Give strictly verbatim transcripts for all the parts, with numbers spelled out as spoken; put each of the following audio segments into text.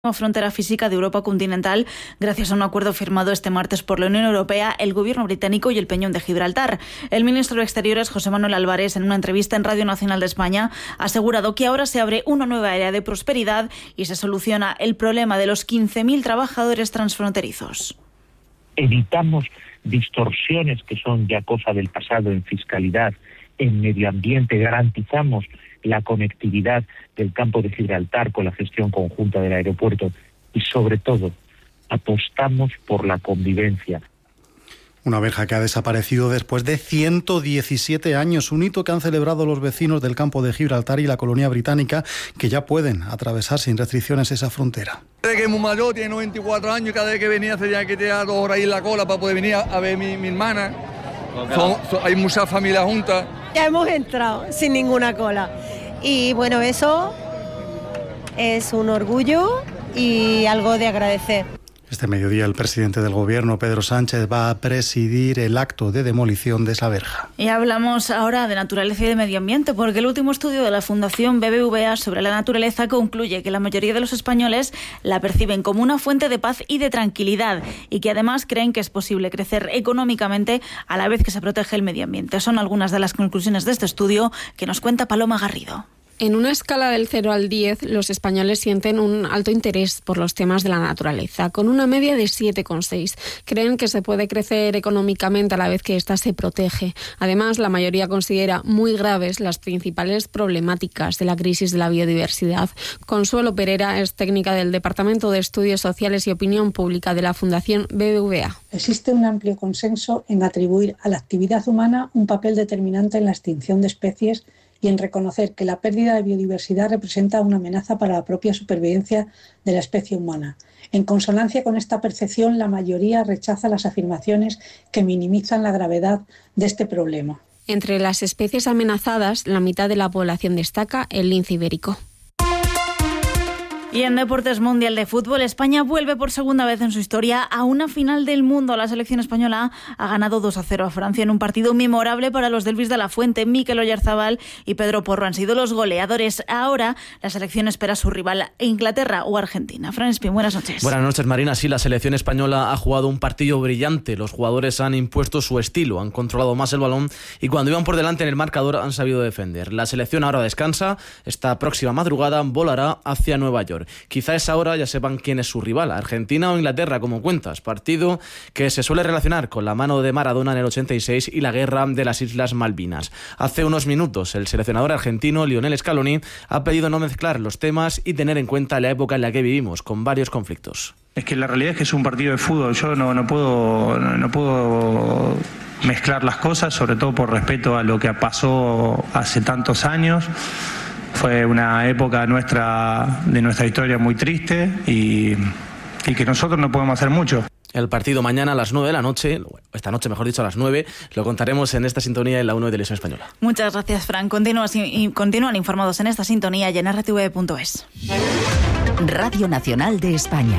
frontera física de Europa continental gracias a un acuerdo firmado este martes por la Unión Europea, el gobierno británico y el Peñón de Gibraltar. El ministro de Exteriores, José Manuel Álvarez, en una entrevista en Radio Nacional de España, ha asegurado que ahora se abre una nueva era de prosperidad y se soluciona el problema de los quince mil trabajadores transfronterizos. Evitamos distorsiones que son ya cosa del pasado en fiscalidad, en medio ambiente, garantizamos la conectividad del campo de Gibraltar con la gestión conjunta del aeropuerto y, sobre todo, apostamos por la convivencia. Una verja que ha desaparecido después de ciento diecisiete años, un hito que han celebrado los vecinos del campo de Gibraltar y la colonia británica, que ya pueden atravesar sin restricciones esa frontera. Desde que es muy mayor, tiene noventa y cuatro años, cada vez que venía se tenía que tirar dos horas ahí en la cola para poder venir a ver a mi, mi hermana. Son, son, hay muchas familias juntas. Ya hemos entrado sin ninguna cola. Y bueno, eso es un orgullo y algo de agradecer. Este mediodía el presidente del Gobierno, Pedro Sánchez, va a presidir el acto de demolición de esa verja. Y hablamos ahora de naturaleza y de medio ambiente, porque el último estudio de la Fundación B B V A sobre la naturaleza concluye que la mayoría de los españoles la perciben como una fuente de paz y de tranquilidad, y que además creen que es posible crecer económicamente a la vez que se protege el medio ambiente. Son algunas de las conclusiones de este estudio que nos cuenta Paloma Garrido. En una escala del cero al diez, los españoles sienten un alto interés por los temas de la naturaleza, con una media de siete coma seis. Creen que se puede crecer económicamente a la vez que ésta se protege. Además, la mayoría considera muy graves las principales problemáticas de la crisis de la biodiversidad. Consuelo Pereira es técnica del Departamento de Estudios Sociales y Opinión Pública de la Fundación B B V A. Existe un amplio consenso en atribuir a la actividad humana un papel determinante en la extinción de especies y en reconocer que la pérdida de biodiversidad representa una amenaza para la propia supervivencia de la especie humana. En consonancia con esta percepción, la mayoría rechaza las afirmaciones que minimizan la gravedad de este problema. Entre las especies amenazadas, la mitad de la población destaca el lince ibérico. Y en Deportes Mundial de Fútbol, España vuelve por segunda vez en su historia a una final del mundo. La selección española ha ganado dos a cero a Francia en un partido memorable para los del Luis de la Fuente. Mikel Oyarzabal y Pedro Porro han sido los goleadores. Ahora la selección espera a su rival, Inglaterra o Argentina. Fran Espín, buenas noches. Buenas noches, Marina. Sí, la selección española ha jugado un partido brillante. Los jugadores han impuesto su estilo, han controlado más el balón y cuando iban por delante en el marcador han sabido defender. La selección ahora descansa. Esta próxima madrugada volará hacia Nueva York. Quizá a esa hora ya sepan quién es su rival, Argentina o Inglaterra, como cuentas. Partido que se suele relacionar con la mano de Maradona en el ochenta y seis y la guerra de las Islas Malvinas. Hace unos minutos el seleccionador argentino Lionel Scaloni ha pedido no mezclar los temas y tener en cuenta la época en la que vivimos, con varios conflictos. Es que la realidad es que es un partido de fútbol. Yo no, no puedo... No, no puedo mezclar las cosas, sobre todo por respeto a lo que pasó hace tantos años. Fue una época nuestra de nuestra historia muy triste y, y que nosotros no podemos hacer mucho. El partido mañana a las nueve de la noche, esta noche mejor dicho a las nueve, lo contaremos en esta sintonía en la uno de Televisión Española. Muchas gracias, Fran. Continúan, continúan informados en esta sintonía y en R T V punto es. Radio Nacional de España.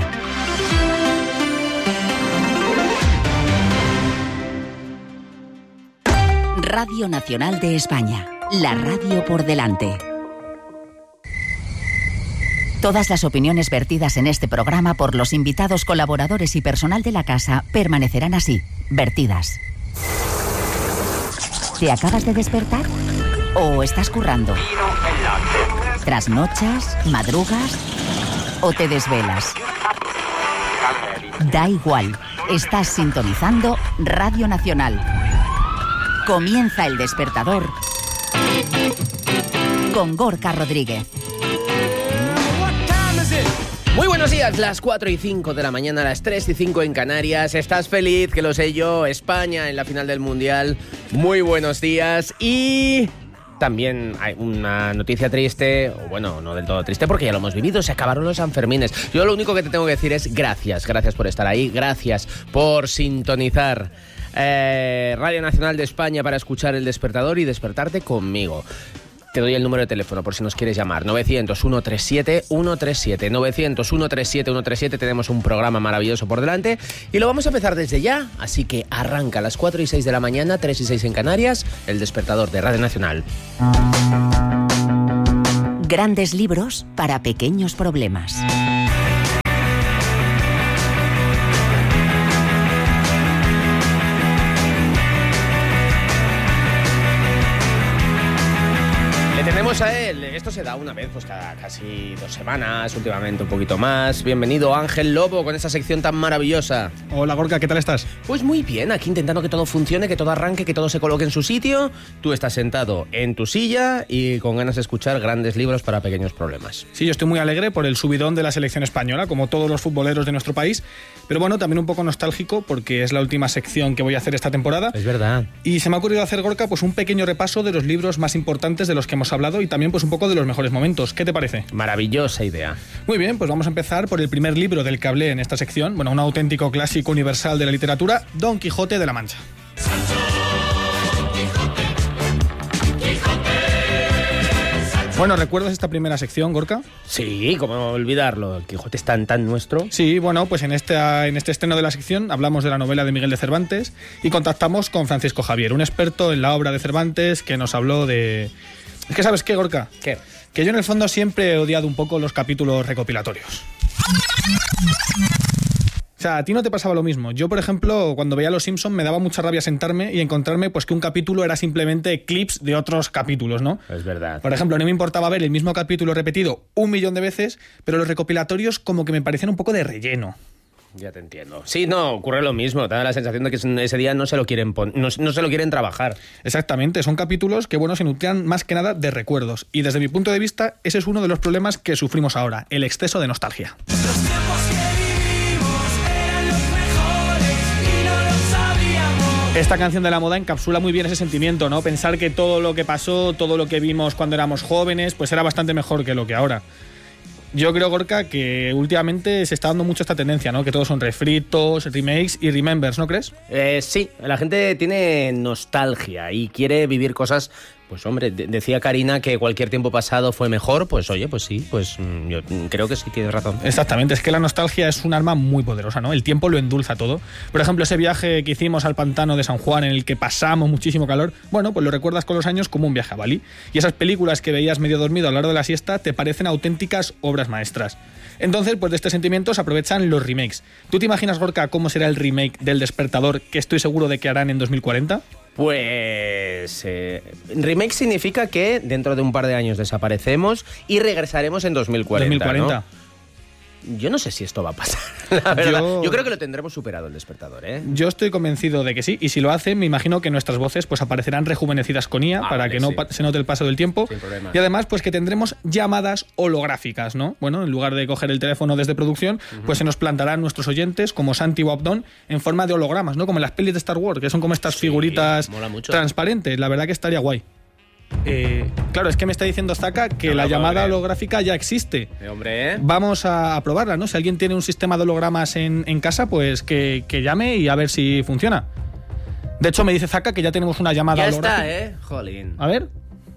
Radio Nacional de España. La radio por delante. Todas las opiniones vertidas en este programa por los invitados, colaboradores y personal de la casa permanecerán así, vertidas. ¿Te acabas de despertar? ¿O estás currando? ¿Trasnochas? ¿Madrugas? ¿O te desvelas? Da igual, estás sintonizando Radio Nacional. Comienza El Despertador con Gorka Rodríguez. Muy buenos días, las cuatro y cinco de la mañana, las tres y cinco en Canarias. ¿Estás feliz? Que lo sé yo. España en la final del Mundial. Muy buenos días. Y también hay una noticia triste, o bueno, no del todo triste porque ya lo hemos vivido, se acabaron los Sanfermines. Yo lo único que te tengo que decir es gracias, gracias por estar ahí, gracias por sintonizar eh, Radio Nacional de España para escuchar El Despertador y despertarte conmigo. Te doy el número de teléfono por si nos quieres llamar. novecientos, ciento treinta y siete, ciento treinta y siete. novecientos, ciento treinta y siete, ciento treinta y siete. Tenemos un programa maravilloso por delante. Y lo vamos a empezar desde ya. Así que arranca a las cuatro y seis de la mañana, tres y seis en Canarias, El Despertador de Radio Nacional. Grandes libros para pequeños problemas. esto se da una vez, pues cada casi dos semanas, últimamente un poquito más. Bienvenido Ángel Lobo con esta sección tan maravillosa. Hola Gorka, ¿qué tal estás? Pues muy bien, aquí intentando que todo funcione, que todo arranque, que todo se coloque en su sitio. Tú estás sentado en tu silla y con ganas de escuchar grandes libros para pequeños problemas. Sí, yo estoy muy alegre por el subidón de la selección española, como todos los futboleros de nuestro país, pero bueno, también un poco nostálgico porque es la última sección que voy a hacer esta temporada. Es verdad. Y se me ha ocurrido hacer, Gorka, pues un pequeño repaso de los libros más importantes de los que hemos hablado y también pues un poco de los mejores momentos. ¿Qué te parece? Maravillosa idea. Muy bien, pues vamos a empezar por el primer libro del que hablé en esta sección, bueno, un auténtico clásico universal de la literatura, Don Quijote de la Mancha. Bueno, ¿recuerdas esta primera sección, Gorka? Sí, cómo olvidarlo, el Quijote es tan, tan nuestro. Sí, bueno, pues en, esta, en este estreno de la sección hablamos de la novela de Miguel de Cervantes y contactamos con Francisco Javier, un experto en la obra de Cervantes que nos habló de... Es que, ¿sabes qué, Gorka? ¿Qué? Que yo en el fondo siempre he odiado un poco los capítulos recopilatorios. O sea, a ti no te pasaba lo mismo. Yo, por ejemplo, cuando veía Los Simpson me daba mucha rabia sentarme y encontrarme pues que un capítulo era simplemente clips de otros capítulos, ¿no? Es verdad. Por ejemplo, no me importaba ver el mismo capítulo repetido un millón de veces, pero los recopilatorios como que me parecían un poco de relleno. Ya te entiendo. Sí, no, ocurre lo mismo. Te da la sensación de que ese día no se lo quieren pon- no, no se lo quieren trabajar. Exactamente, son capítulos que, bueno, se nutrían más que nada de recuerdos. Y desde mi punto de vista, ese es uno de los problemas que sufrimos ahora, el exceso de nostalgia. Los tiempos que vivimos eran los mejores y no lo sabíamos. Esta canción de la moda encapsula muy bien ese sentimiento, ¿no? Pensar que todo lo que pasó, todo lo que vimos cuando éramos jóvenes, pues era bastante mejor que lo que ahora. Yo creo, Gorka, que últimamente se está dando mucho esta tendencia, ¿no? Que todos son refritos, remakes y remembers, ¿no crees? Eh, sí, la gente tiene nostalgia y quiere vivir cosas. Pues hombre, de- decía Karina que cualquier tiempo pasado fue mejor. Pues oye, pues sí, pues mm, yo creo que sí tienes razón. Exactamente, es que la nostalgia es un arma muy poderosa, ¿no? El tiempo lo endulza todo. Por ejemplo, ese viaje que hicimos al pantano de San Juan en el que pasamos muchísimo calor, bueno, pues lo recuerdas con los años como un viaje a Bali. Y esas películas que veías medio dormido a lo largo de la siesta te parecen auténticas obras maestras. Entonces, pues de este sentimiento se aprovechan los remakes. ¿Tú te imaginas, Gorka, cómo será el remake del Despertador que estoy seguro de que harán en dos mil cuarenta? Pues eh, remake significa que dentro de un par de años desaparecemos y regresaremos en dos mil cuarenta. dos mil cuarenta. ¿no? Yo no sé si esto va a pasar, la verdad. Yo- Yo creo que lo tendremos superado el Despertador, ¿eh? Yo estoy convencido de que sí, y si lo hacen, me imagino que nuestras voces pues aparecerán rejuvenecidas con I A Ah, para vale, que no sí. pa- se note el paso del tiempo. Sin problema. Y además, pues que tendremos llamadas holográficas, ¿no? Bueno, en lugar de coger el teléfono desde producción, pues se nos plantarán nuestros oyentes, como Santi o Abdón, en forma de hologramas, ¿no? Como en las pelis de Star Wars, que son como estas figuritas mola mucho. transparentes. La verdad que estaría guay. Eh, claro, es que me está diciendo Zaka que No la lo puedo llamada creer. holográfica ya existe. Eh, hombre, ¿eh? Vamos a, a probarla, ¿no? Si alguien tiene un sistema de hologramas en, en casa, pues que, que llame y a ver si funciona. De hecho, me dice Zaka que ya tenemos una llamada Ya holográfica. está, ¿eh? Jolín. A ver.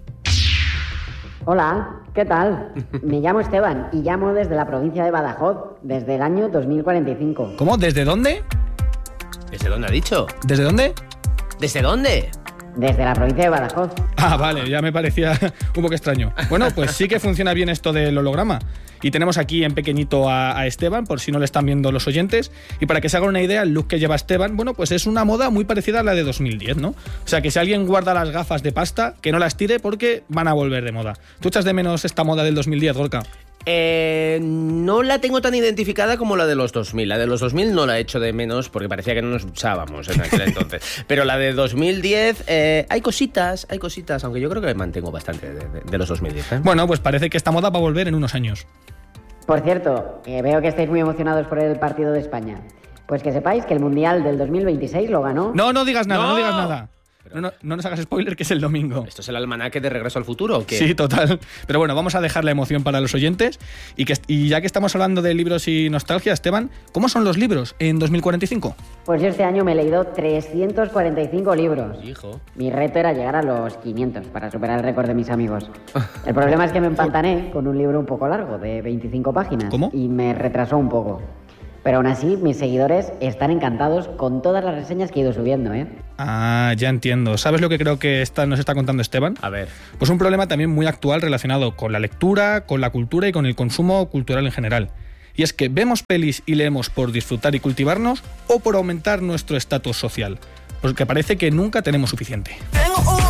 Hola, ¿qué tal? Me llamo Esteban y llamo desde la provincia de Badajoz, desde el año dos mil cuarenta y cinco. ¿Cómo? ¿Desde dónde? ¿Desde dónde ha dicho? ¿Desde dónde? ¿Desde dónde? Desde la provincia de Badajoz. Ah, vale, ya me parecía un poco extraño. Bueno, pues sí que funciona bien esto del holograma. Y tenemos aquí en pequeñito a, a Esteban, por si no le están viendo los oyentes. Y para que se hagan una idea, el look que lleva Esteban, bueno, pues es una moda muy parecida a la de dos mil diez, ¿no? O sea, que si alguien guarda las gafas de pasta, que no las tire porque van a volver de moda. ¿Tú echas de menos esta moda del dos mil diez, Gorka? Eh, no la tengo tan identificada como la de los dos mil. La de los dos mil no la echo de menos porque parecía que no nos usábamos en aquel entonces. Pero la de dos mil diez, eh, hay cositas, hay cositas, aunque yo creo que me mantengo bastante de, de- de los dos mil diez. ¿eh? Bueno, pues parece que esta moda va a volver en unos años. Por cierto, eh, veo que estáis muy emocionados por el partido de España. Pues que sepáis que el Mundial del dos mil veintiséis lo ganó... No, no digas nada, no, ¡No! digas nada. No, no, no nos hagas spoiler, que es el domingo. ¿Esto es el almanaque de Regreso al Futuro o qué? Sí, total. Pero bueno, vamos a dejar la emoción para los oyentes. Y, que, y ya que estamos hablando de libros y nostalgia, Esteban, ¿cómo son los libros en dos mil cuarenta y cinco? Pues yo este año me he leído trescientos cuarenta y cinco libros. Hijo. Mi reto era llegar a los quinientos para superar el récord de mis amigos. El problema es que me empantané con un libro un poco largo, de veinticinco páginas. ¿Cómo? Y me retrasó un poco. Pero aún así, mis seguidores están encantados con todas las reseñas que he ido subiendo, ¿eh? Ah, ya entiendo. ¿Sabes lo que creo que está, nos está contando Esteban? A ver. Pues un problema también muy actual relacionado con la lectura, con la cultura y con el consumo cultural en general. Y es que vemos pelis y leemos por disfrutar y cultivarnos o por aumentar nuestro estatus social. Porque parece que nunca tenemos suficiente. Tengo un